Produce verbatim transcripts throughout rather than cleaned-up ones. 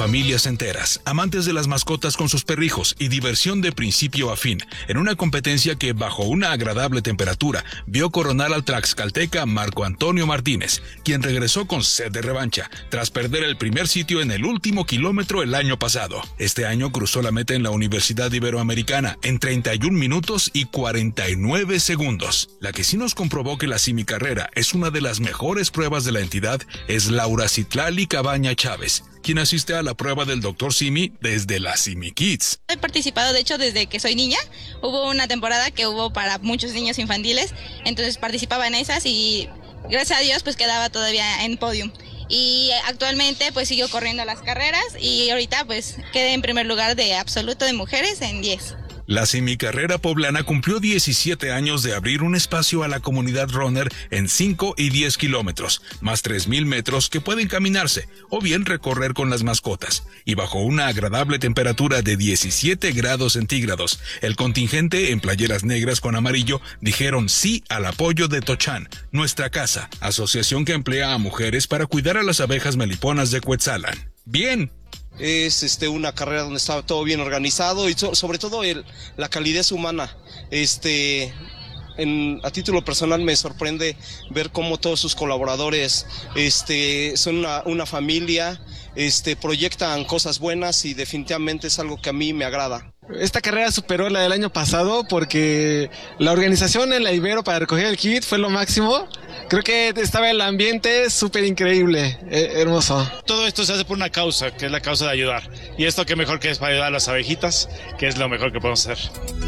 familias enteras, amantes de las mascotas con sus perrijos y diversión de principio a fin, en una competencia que bajo una agradable temperatura vio coronar al tlaxcalteca Marco Antonio Martínez, quien regresó con sed de revancha, tras perder el primer sitio en el último kilómetro el año pasado. Este año cruzó la meta en la Universidad Iberoamericana en treinta y un minutos y cuarenta y nueve segundos. La que sí nos comprobó que la simicarrera es una de las mejores pruebas de la entidad es Laura Citlali Cabaña Chávez, quien asiste a la prueba del doctor Simi desde la Simi Kids. He participado, de hecho, desde que soy niña. Hubo una temporada que hubo para muchos niños infantiles, entonces participaba en esas y gracias a Dios pues quedaba todavía en podium. Y actualmente pues sigo corriendo las carreras y ahorita pues quedé en primer lugar de absoluto de mujeres en diez. La simicarrera poblana cumplió diecisiete años de abrir un espacio a la comunidad runner en cinco y diez kilómetros, más tres mil metros que pueden caminarse o bien recorrer con las mascotas. Y bajo una agradable temperatura de diecisiete grados centígrados, el contingente en playeras negras con amarillo dijeron sí al apoyo de Tochan, Nuestra Casa, asociación que emplea a mujeres para cuidar a las abejas meliponas de Cuetzalan. ¡Bien! Es este, una carrera donde está todo bien organizado y so, sobre todo el, la calidez humana. Este, en, a título personal me sorprende ver cómo todos sus colaboradores este, son una, una familia, este, proyectan cosas buenas y definitivamente es algo que a mí me agrada. Esta carrera superó la del año pasado porque la organización en la Ibero para recoger el kit fue lo máximo. Creo que estaba el ambiente súper increíble, eh, hermoso. Todo esto se hace por una causa, que es la causa de ayudar. Y esto qué mejor que es para ayudar a las abejitas, que es lo mejor que podemos hacer.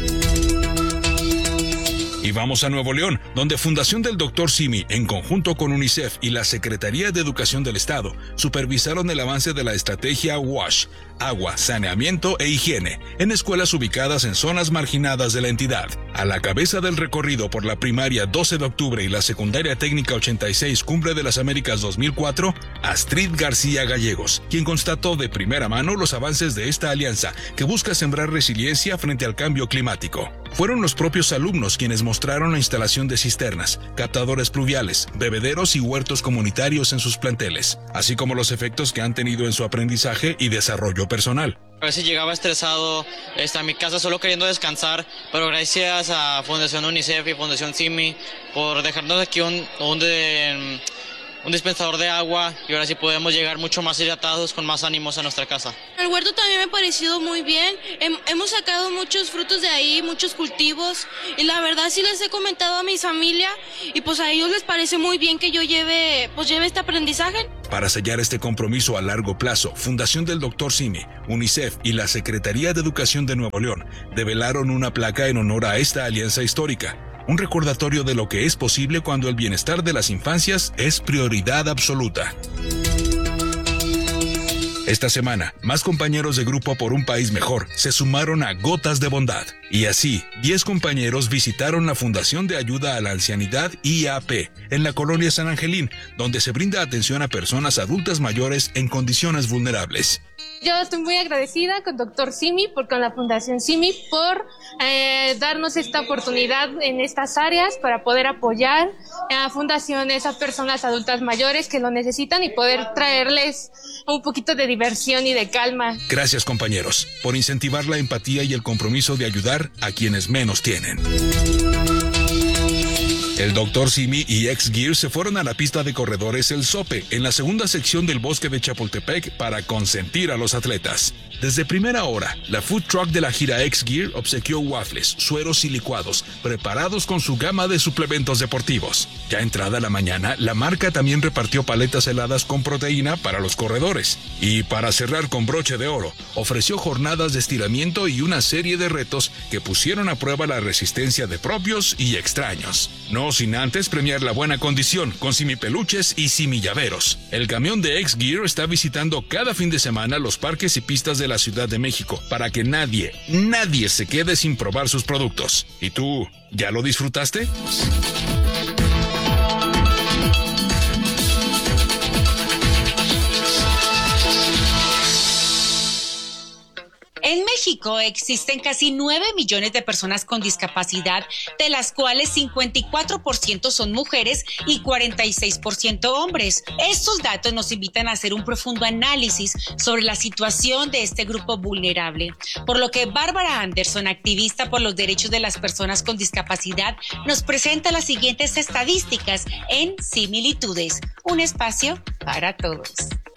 Y vamos a Nuevo León, donde Fundación del doctor Simi, en conjunto con UNICEF y la Secretaría de Educación del Estado, supervisaron el avance de la estrategia WASH, agua, saneamiento e higiene, en escuelas ubicadas en zonas marginadas de la entidad. A la cabeza del recorrido por la primaria doce de octubre y la secundaria técnica ochenta y seis Cumbre de las Américas dos mil cuatro, Astrid García Gallegos, quien constató de primera mano los avances de esta alianza que busca sembrar resiliencia frente al cambio climático. Fueron los propios alumnos quienes mostraron la instalación de cisternas, captadores pluviales, bebederos y huertos comunitarios en sus planteles, así como los efectos que han tenido en su aprendizaje y desarrollo personal. A veces llegaba estresado este, a mi casa solo queriendo descansar, pero gracias a Fundación UNICEF y Fundación Simi por dejarnos aquí un, un, de, un dispensador de agua y ahora sí podemos llegar mucho más hidratados, con más ánimos a nuestra casa. El huerto también me ha parecido muy bien, Hem, hemos sacado muchos frutos de ahí, muchos cultivos y la verdad sí les he comentado a mi familia y pues a ellos les parece muy bien que yo lleve, pues lleve este aprendizaje. Para sellar este compromiso a largo plazo, Fundación del doctor Simi, UNICEF y la Secretaría de Educación de Nuevo León develaron una placa en honor a esta alianza histórica. Un recordatorio de lo que es posible cuando el bienestar de las infancias es prioridad absoluta. Esta semana, más compañeros de Grupo por un País Mejor se sumaron a Gotas de Bondad. Y así, diez compañeros visitaron la Fundación de Ayuda a la Ancianidad I A P en la colonia San Angelín, donde se brinda atención a personas adultas mayores en condiciones vulnerables. Yo estoy muy agradecida con doctor Simi, por, con la Fundación Simi, por eh, darnos esta oportunidad en estas áreas para poder apoyar a fundaciones, a personas adultas mayores que lo necesitan y poder traerles un poquito de diversión y de calma. Gracias, compañeros, por incentivar la empatía y el compromiso de ayudar a quienes menos tienen. El doctor Simi y X Gear se fueron a la pista de corredores El Sope, en la segunda sección del bosque de Chapultepec, para consentir a los atletas. Desde primera hora, la food truck de la gira X Gear obsequió waffles, sueros y licuados, preparados con su gama de suplementos deportivos. Ya entrada la mañana, la marca también repartió paletas heladas con proteína para los corredores. Y para cerrar con broche de oro, ofreció jornadas de estiramiento y una serie de retos que pusieron a prueba la resistencia de propios y extraños. No sin antes premiar la buena condición con Simi Peluches y Simi Llaveros. El camión de X Gear está visitando cada fin de semana los parques y pistas de la Ciudad de México para que nadie, nadie se quede sin probar sus productos. ¿Y tú, ya lo disfrutaste? En México México existen casi nueve millones de personas con discapacidad, de las cuales cincuenta y cuatro por ciento son mujeres y cuarenta y seis por ciento hombres. Estos datos nos invitan a hacer un profundo análisis sobre la situación de este grupo vulnerable, por lo que Bárbara Anderson, activista por los derechos de las personas con discapacidad, nos presenta las siguientes estadísticas en Similitudes, un espacio para todos.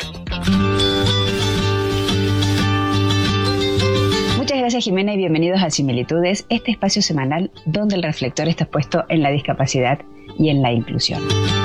Muchas gracias, Jimena, y bienvenidos a Similitudes, este espacio semanal donde el reflector está puesto en la discapacidad y en la inclusión.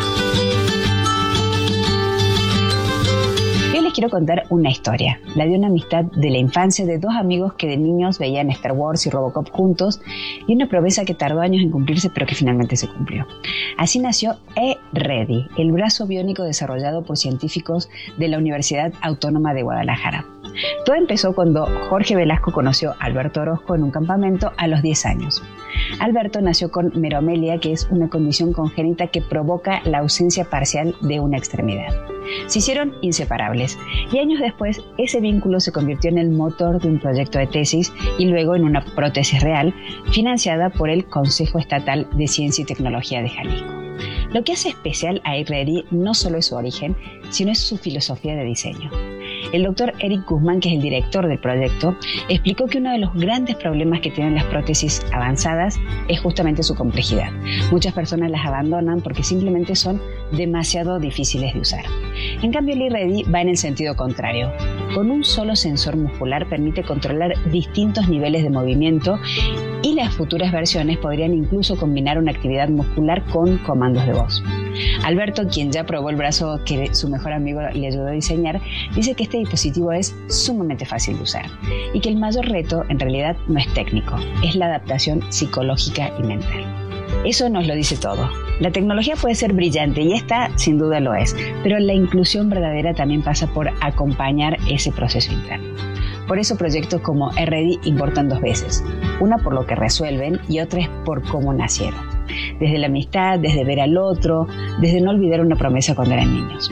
Hoy les quiero contar una historia, la de una amistad de la infancia de dos amigos que de niños veían Star Wars y Robocop juntos, y una promesa que tardó años en cumplirse pero que finalmente se cumplió. Así nació eReady, el brazo biónico desarrollado por científicos de la Universidad Autónoma de Guadalajara. Todo empezó cuando Jorge Velasco conoció a Alberto Orozco en un campamento a los diez años. Alberto nació con meromelia, que es una condición congénita que provoca la ausencia parcial de una extremidad. Se hicieron inseparables y años después ese vínculo se convirtió en el motor de un proyecto de tesis y luego en una prótesis real financiada por el Consejo Estatal de Ciencia y Tecnología de Jalisco. Lo que hace especial a eReady no solo es su origen, sino es su filosofía de diseño. El doctor Eric Guzmán, que es el director del proyecto, explicó que uno de los grandes problemas que tienen las prótesis avanzadas es justamente su complejidad. Muchas personas las abandonan porque simplemente son demasiado difíciles de usar. En cambio, el eReady va en el sentido contrario. Con un solo sensor muscular permite controlar distintos niveles de movimiento y las futuras versiones podrían incluso combinar una actividad muscular con comandos de voz. Alberto, quien ya probó el brazo que su mejor amigo le ayudó a diseñar, dice que este dispositivo es sumamente fácil de usar y que el mayor reto en realidad no es técnico, es la adaptación psicológica y mental. Eso nos lo dice todo. La tecnología puede ser brillante y esta sin duda lo es, pero la inclusión verdadera también pasa por acompañar ese proceso interno. Por eso proyectos como eReady importan dos veces, una por lo que resuelven y otra es por cómo nacieron. Desde la amistad, desde ver al otro, desde no olvidar una promesa cuando eran niños.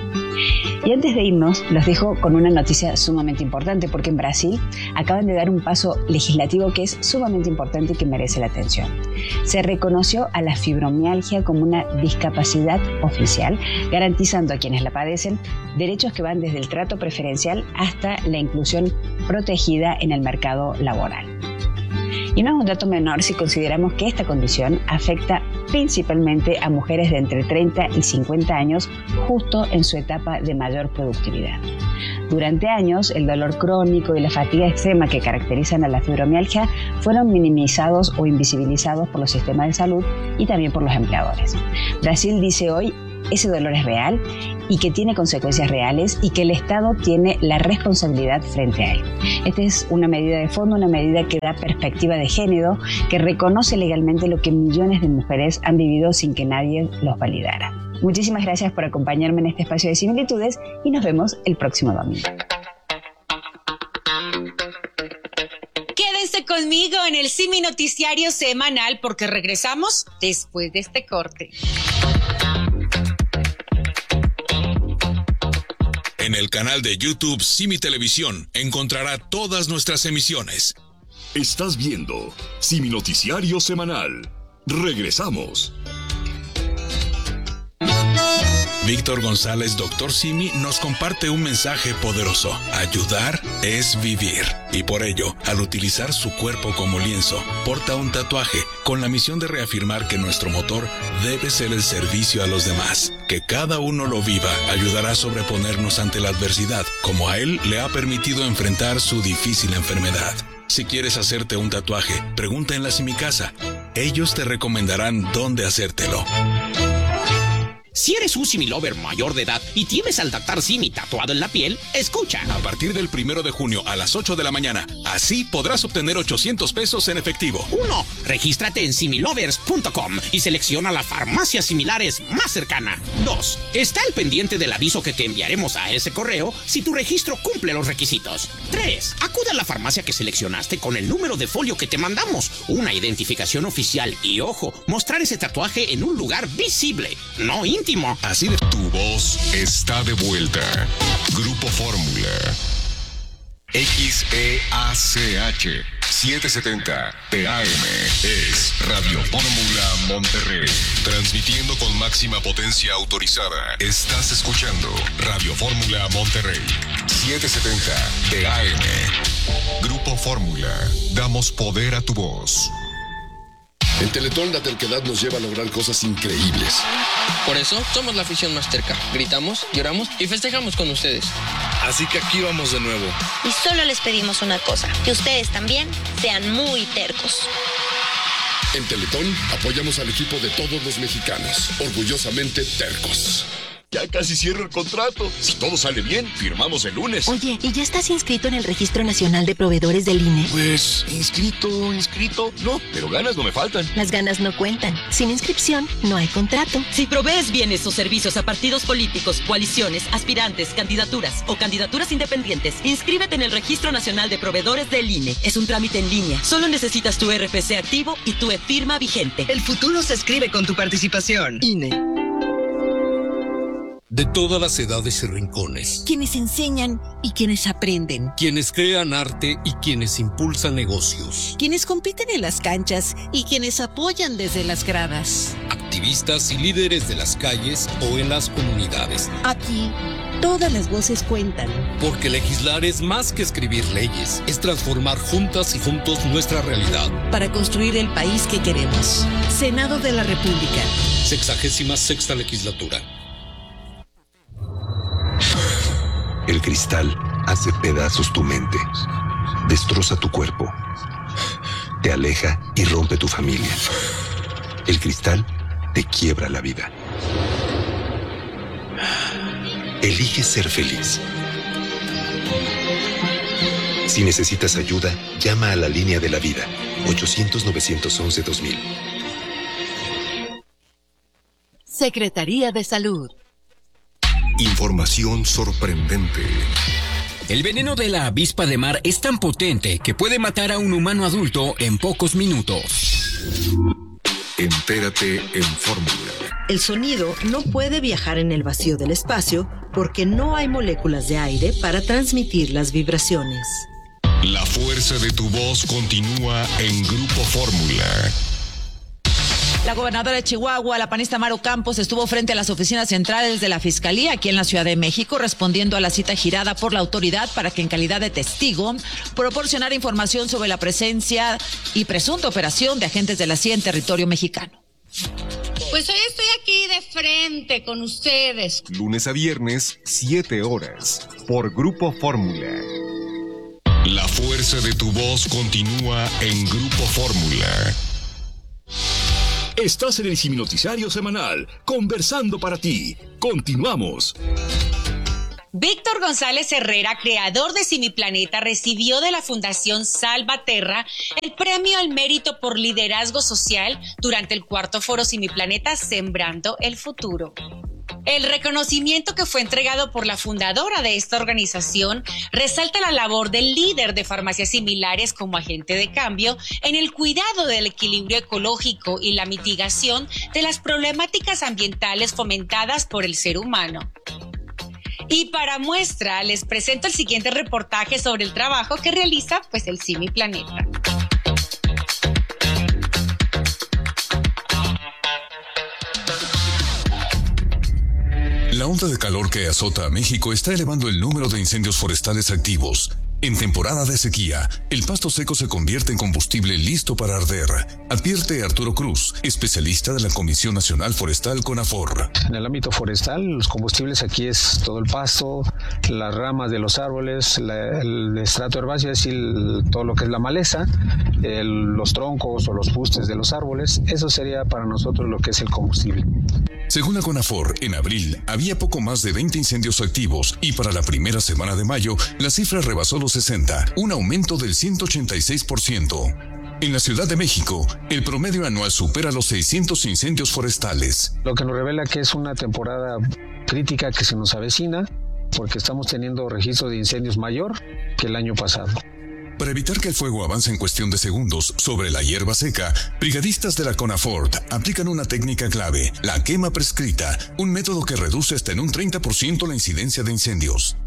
Y antes de irnos, los dejo con una noticia sumamente importante, porque en Brasil acaban de dar un paso legislativo que es sumamente importante y que merece la atención. Se reconoció a la fibromialgia como una discapacidad oficial, garantizando a quienes la padecen derechos que van desde el trato preferencial hasta la inclusión protegida en el mercado laboral. Y no es un dato menor si consideramos que esta condición afecta principalmente a mujeres de entre treinta y cincuenta años, justo en su etapa de mayor productividad. Durante años, el dolor crónico y la fatiga extrema que caracterizan a la fibromialgia fueron minimizados o invisibilizados por los sistemas de salud y también por los empleadores. Brasil dice hoy ese dolor es real y que tiene consecuencias reales y que el Estado tiene la responsabilidad frente a él. Esta es una medida de fondo, una medida que da perspectiva de género, que reconoce legalmente lo que millones de mujeres han vivido sin que nadie los validara. Muchísimas gracias por acompañarme en este espacio de Similitudes y nos vemos el próximo domingo. Quédense conmigo en el Simi Noticiario Semanal porque regresamos después de este corte. En el canal de YouTube Simi Televisión encontrará todas nuestras emisiones. Estás viendo Simi Noticiario Semanal. Regresamos. Víctor González, doctor Simi, nos comparte un mensaje poderoso. Ayudar es vivir. Y por ello, al utilizar su cuerpo como lienzo, porta un tatuaje con la misión de reafirmar que nuestro motor debe ser el servicio a los demás. Que cada uno lo viva ayudará a sobreponernos ante la adversidad, como a él le ha permitido enfrentar su difícil enfermedad. Si quieres hacerte un tatuaje, pregunta en la Simicasa. Ellos te recomendarán dónde hacértelo. Si eres un Similover mayor de edad y tienes al doctor Simi tatuado en la piel, escucha. A partir del primero de junio a las ocho de la mañana, así podrás obtener ochocientos pesos en efectivo. uno. Regístrate en similovers punto com y selecciona la farmacia similares más cercana. dos. Está al pendiente del aviso que te enviaremos a ese correo si tu registro cumple los requisitos. tres. Acude a la farmacia que seleccionaste con el número de folio que te mandamos, una identificación oficial y, ojo, mostrar ese tatuaje en un lugar visible, no íntimo. Así de... Tu voz está de vuelta. Grupo Fórmula. X E A C H setecientos setenta T A M es Radio Fórmula Monterrey. Transmitiendo con máxima potencia autorizada. Estás escuchando Radio Fórmula Monterrey. setecientos setenta T A M. Grupo Fórmula. Damos poder a tu voz. En Teletón la terquedad nos lleva a lograr cosas increíbles. Por eso somos la afición más terca. Gritamos, lloramos y festejamos con ustedes. Así que aquí vamos de nuevo. Y solo les pedimos una cosa, que ustedes también sean muy tercos. En Teletón apoyamos al equipo de todos los mexicanos, orgullosamente tercos. Ya casi cierro el contrato. Si todo sale bien, firmamos el lunes. Oye, ¿y ya estás inscrito en el Registro Nacional de Proveedores del I N E? Pues, inscrito, inscrito, no, pero ganas no me faltan. Las ganas no cuentan. Sin inscripción, no hay contrato. Si provees bienes o servicios a partidos políticos, coaliciones, aspirantes, candidaturas o candidaturas independientes, inscríbete en el Registro Nacional de Proveedores del I N E. Es un trámite en línea. Solo necesitas tu R F C activo y tu e-firma vigente. El futuro se escribe con tu participación. I N E. De todas las edades y rincones. Quienes enseñan y quienes aprenden. Quienes crean arte y quienes impulsan negocios. Quienes compiten en las canchas y quienes apoyan desde las gradas. Activistas y líderes de las calles o en las comunidades. Aquí, todas las voces cuentan. Porque legislar es más que escribir leyes. Es transformar juntas y juntos nuestra realidad. Para construir el país que queremos. Senado de la República. Sexagésima sexta legislatura. El cristal hace pedazos tu mente, destroza tu cuerpo, te aleja y rompe tu familia. El cristal te quiebra la vida. Elige ser feliz. Si necesitas ayuda, llama a la línea de la vida, ochocientos, novecientos once, dos mil. Secretaría de Salud. Información sorprendente. El veneno de la avispa de mar es tan potente que puede matar a un humano adulto en pocos minutos. Entérate en Fórmula. El sonido no puede viajar en el vacío del espacio porque no hay moléculas de aire para transmitir las vibraciones. La fuerza de tu voz continúa en Grupo Fórmula. La gobernadora de Chihuahua, la panista Maru Campos, estuvo frente a las oficinas centrales de la Fiscalía aquí en la Ciudad de México, respondiendo a la cita girada por la autoridad para que en calidad de testigo proporcionara información sobre la presencia y presunta operación de agentes de la C I A en territorio mexicano. Pues hoy estoy aquí de frente con ustedes. Lunes a viernes, siete horas, por Grupo Fórmula. La fuerza de tu voz continúa en Grupo Fórmula. Estás en el Siminoticiario Semanal, conversando para ti. Continuamos. Víctor González Herrera, creador de Simiplaneta, recibió de la Fundación Salvaterra el Premio al Mérito por Liderazgo Social durante el cuarto foro Simiplaneta Sembrando el Futuro. El reconocimiento que fue entregado por la fundadora de esta organización resalta la labor del líder de farmacias similares como agente de cambio en el cuidado del equilibrio ecológico y la mitigación de las problemáticas ambientales fomentadas por el ser humano. Y para muestra, les presento el siguiente reportaje sobre el trabajo que realiza pues el Simiplaneta. La onda de calor que azota a México está elevando el número de incendios forestales activos. En temporada de sequía, el pasto seco se convierte en combustible listo para arder, advierte Arturo Cruz, especialista de la Comisión Nacional Forestal CONAFOR. En el ámbito forestal, los combustibles aquí es todo el pasto, las ramas de los árboles, la, el estrato herbáceo, es decir, el, todo lo que es la maleza, el, los troncos o los fustes de los árboles, eso sería para nosotros lo que es el combustible. Según la CONAFOR, en abril había poco más de veinte incendios activos y para la primera semana de mayo la cifra rebasó los sesenta, un aumento del ciento ochenta y seis por ciento. En la Ciudad de México, el promedio anual supera los seiscientos incendios forestales. Lo que nos revela que es una temporada crítica que se nos avecina porque estamos teniendo registro de incendios mayor que el año pasado. Para evitar que el fuego avance en cuestión de segundos sobre la hierba seca, brigadistas de la CONAFOR aplican una técnica clave, la quema prescrita, un método que reduce hasta en un treinta por ciento la incidencia de incendios.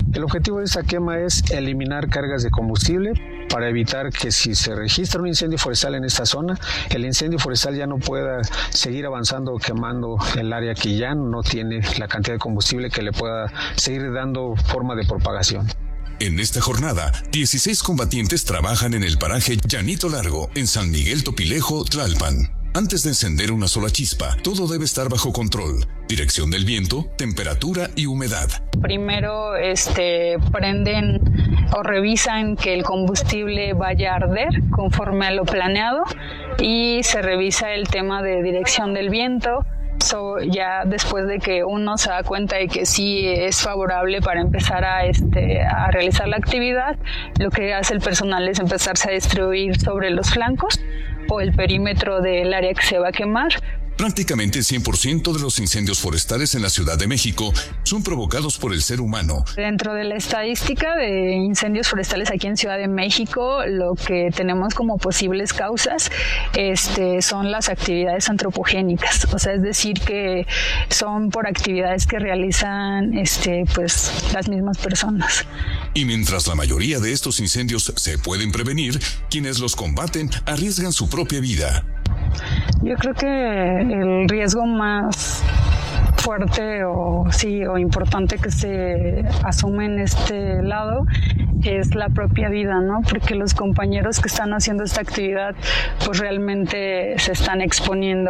El objetivo de esta quema es eliminar cargas de combustible para evitar que si se registra un incendio forestal en esta zona, el incendio forestal ya no pueda seguir avanzando quemando el área que ya no tiene la cantidad de combustible que le pueda seguir dando forma de propagación. En esta jornada, dieciséis combatientes trabajan en el paraje Llanito Largo, en San Miguel Topilejo, Tlalpan. Antes de encender una sola chispa, todo debe estar bajo control. Dirección del viento, temperatura y humedad. Primero este, prenden o revisan que el combustible vaya a arder conforme a lo planeado y se revisa el tema de dirección del viento. So, ya después de que uno se da cuenta de que sí es favorable para empezar a, este, a realizar la actividad, lo que hace el personal es empezarse a distribuir sobre los flancos o el perímetro del área que se va a quemar. Prácticamente el cien por ciento de los incendios forestales en la Ciudad de México son provocados por el ser humano. Dentro de la estadística de incendios forestales aquí en Ciudad de México, lo que tenemos como posibles causas este, son las actividades antropogénicas. O sea, es decir, que son por actividades que realizan este, pues, las mismas personas. Y mientras la mayoría de estos incendios se pueden prevenir, quienes los combaten arriesgan su propia vida. Yo creo que el riesgo más fuerte o sí o importante que se asume en este lado es la propia vida, ¿no? Porque los compañeros que están haciendo esta actividad pues realmente se están exponiendo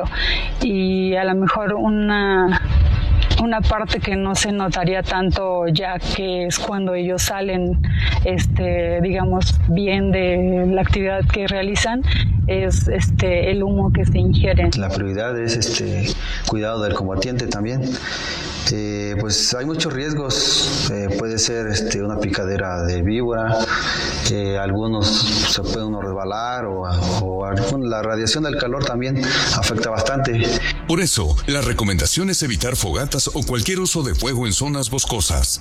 y a lo mejor una una parte que no se notaría tanto ya que es cuando ellos salen este digamos bien de la actividad que realizan es este el humo que se ingiere. La prioridad es este cuidado del combatiente también. Eh, pues hay muchos riesgos, eh, puede ser este, una picadera de víbora, eh, algunos se puede uno resbalar o, o la radiación del calor también afecta bastante. Por eso, la recomendación es evitar fogatas o cualquier uso de fuego en zonas boscosas.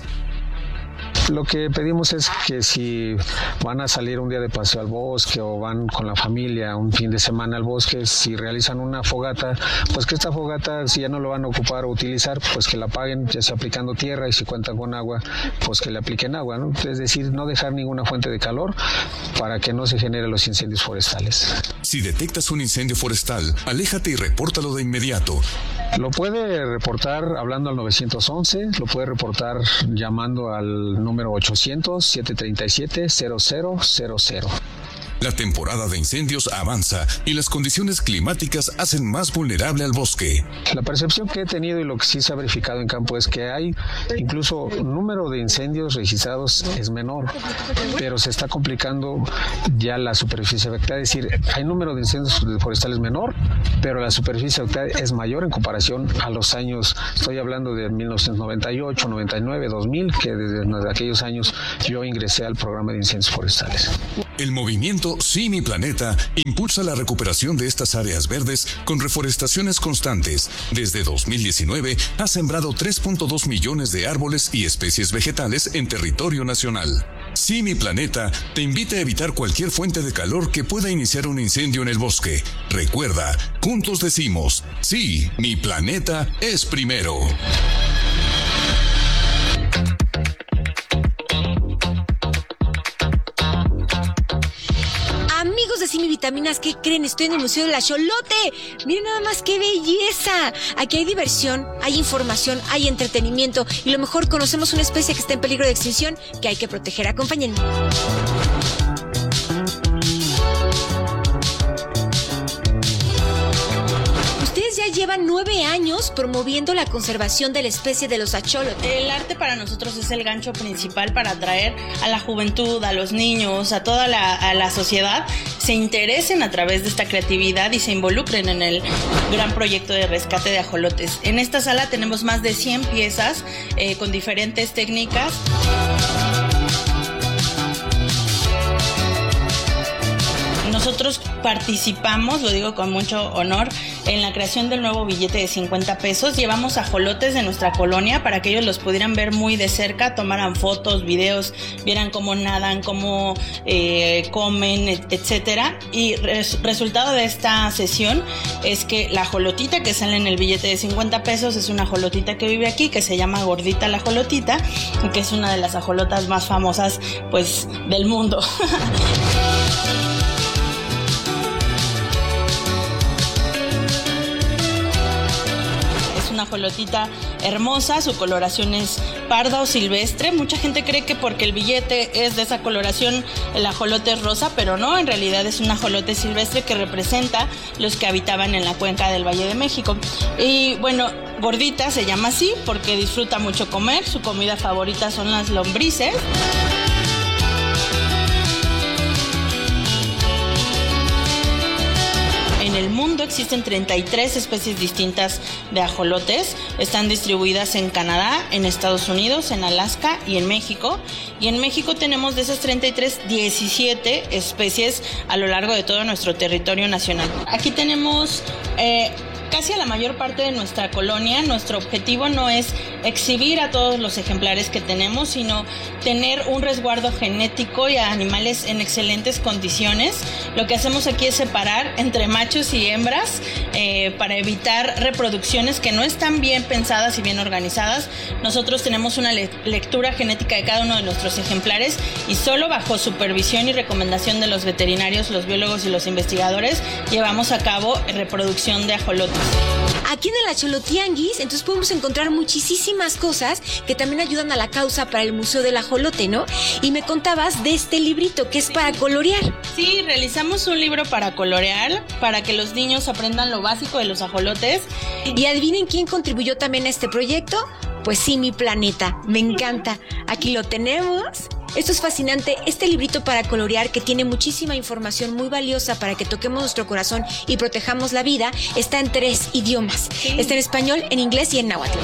Lo que pedimos es que si van a salir un día de paseo al bosque o van con la familia un fin de semana al bosque, si realizan una fogata, pues que esta fogata, si ya no lo van a ocupar o utilizar, pues que la apaguen, ya sea aplicando tierra, y si cuentan con agua, pues que le apliquen agua, ¿no? Es decir, no dejar ninguna fuente de calor para que no se generen los incendios forestales. Si detectas un incendio forestal, aléjate y repórtalo de inmediato. Lo puede reportar hablando al nueve once, lo puede reportar llamando al número ochocientos, siete treinta y siete, cero cero cero cero. La temporada de incendios avanza y las condiciones climáticas hacen más vulnerable al bosque. La percepción que he tenido y lo que sí se ha verificado en campo es que hay incluso el número de incendios registrados es menor, pero se está complicando ya la superficie afectada. Es decir, hay número de incendios forestales menor, pero la superficie afectada es mayor en comparación a los años, estoy hablando de mil novecientos noventa y ocho, noventa y nueve, dos mil, que desde aquellos años yo ingresé al programa de incendios forestales. El movimiento Sí Mi Planeta impulsa la recuperación de estas áreas verdes con reforestaciones constantes. Desde dos mil diecinueve ha sembrado tres punto dos millones de árboles y especies vegetales en territorio nacional. Sí Mi Planeta te invita a evitar cualquier fuente de calor que pueda iniciar un incendio en el bosque. Recuerda, juntos decimos, sí, mi planeta es primero. Amigos de Simi Vitaminas, ¿qué creen? Estoy en el Museo de la Xolote. Miren nada más qué belleza. Aquí hay diversión, hay información, hay entretenimiento y lo mejor, conocemos una especie que está en peligro de extinción que hay que proteger. Acompáñenme. Ya llevan nueve años promoviendo la conservación de la especie de los axolotes. El arte para nosotros es el gancho principal para atraer a la juventud, a los niños, a toda la, a la sociedad, se interesen a través de esta creatividad y se involucren en el gran proyecto de rescate de ajolotes. En esta sala tenemos más de cien piezas eh, con diferentes técnicas. nosotros participamos, lo digo con mucho honor, en la creación del nuevo billete de cincuenta pesos. Llevamos ajolotes de nuestra colonia para que ellos los pudieran ver muy de cerca, tomaran fotos, videos, vieran cómo nadan, cómo eh, comen, etcétera. Y res, resultado de esta sesión es que la ajolotita que sale en el billete de cincuenta pesos es una ajolotita que vive aquí, que se llama Gordita la Ajolotita, que es una de las ajolotas más famosas, pues, del mundo. Una ajolotita hermosa, su coloración es parda o silvestre. Mucha gente cree que porque el billete es de esa coloración el ajolote es rosa, pero no, en realidad es un ajolote silvestre que representa los que habitaban en la cuenca del Valle de México. Y bueno, Gordita se llama así porque disfruta mucho comer, su comida favorita son las lombrices. En el mundo existen treinta y tres especies distintas de ajolotes. Están distribuidas en Canadá, en Estados Unidos, en Alaska y en México. Y en México tenemos de esas treinta y tres, diecisiete especies a lo largo de todo nuestro territorio nacional. Aquí tenemos eh, casi a la mayor parte de nuestra colonia. Nuestro objetivo no es exhibir a todos los ejemplares que tenemos, sino tener un resguardo genético y a animales en excelentes condiciones. Lo que hacemos aquí es separar entre machos y hembras eh, para evitar reproducciones que no están bien pensadas y bien organizadas. Nosotros tenemos una le- lectura genética de cada uno de nuestros ejemplares y solo bajo supervisión y recomendación de los veterinarios, los biólogos y los investigadores llevamos a cabo reproducción de ajolotes. Aquí en el Acholotianguis, entonces podemos encontrar muchísimas cosas que también ayudan a la causa para el Museo del Ajolote, ¿no? Y me contabas de este librito que es para colorear. Sí, realizamos un libro para colorear, para que los niños aprendan lo básico de los ajolotes. Y adivinen quién contribuyó también a este proyecto. Pues sí, mi planeta, me encanta. Aquí lo tenemos. Esto es fascinante, este librito para colorear que tiene muchísima información muy valiosa para que toquemos nuestro corazón y protejamos la vida, está en tres idiomas. Sí. Está en español, en inglés y en náhuatl.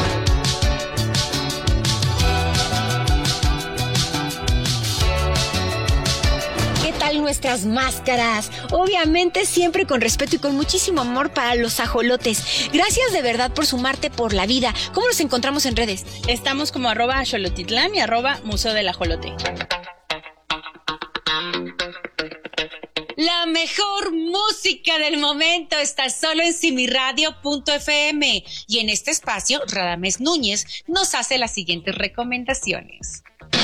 Nuestras máscaras, obviamente siempre con respeto y con muchísimo amor para los ajolotes. Gracias de verdad por sumarte por la vida. ¿Cómo nos encontramos en redes? Estamos como arroba Axolotitlán y arroba Museo del Ajolote. La mejor música del momento está solo en simiradio punto efe eme y en este espacio Radamés Núñez nos hace las siguientes recomendaciones.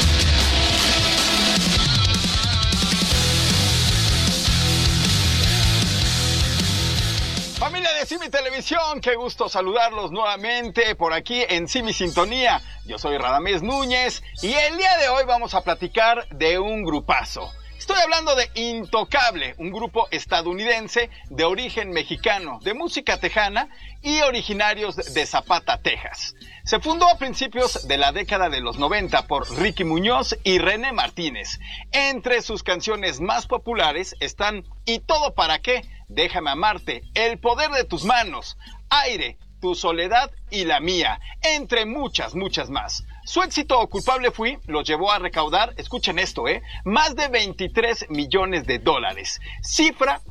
Familia de Simi Televisión, qué gusto saludarlos nuevamente por aquí en Simi Sintonía. Yo soy Radamés Núñez y el día de hoy vamos a platicar de un grupazo. Estoy hablando de Intocable, un grupo estadounidense de origen mexicano, de música tejana y originarios de Zapata, Texas. Se fundó a principios de la década de los noventa por Ricky Muñoz y René Martínez. Entre sus canciones más populares están ¿Y todo para qué?, Déjame amarte, El poder de tus manos, Aire, Tu soledad y la mía, entre muchas, muchas más. Su éxito o Culpable fui los llevó a recaudar, escuchen esto, eh, más de veintitrés millones de dólares, cifra